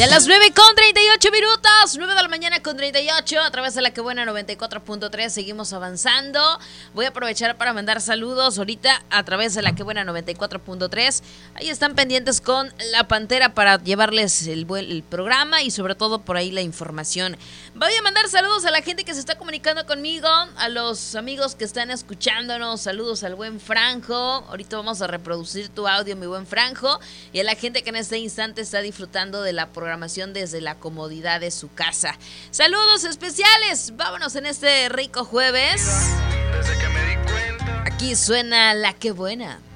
Ya a las 9:38, 9 de la mañana con 38, a través de la que buena 94.3, seguimos avanzando. Voy a aprovechar para mandar saludos ahorita a través de la que buena 94.3. Ahí están pendientes con La Pantera para llevarles el programa y sobre todo por ahí la información. Voy a mandar saludos a la gente que se está comunicando conmigo, a los amigos que están escuchándonos, saludos al buen Franjo. Ahorita vamos a reproducir tu audio, mi buen Franjo, y a la gente que en este instante está disfrutando de la programación desde la comodidad de su casa. Saludos especiales, vámonos en este rico jueves. Aquí suena La Que Buena.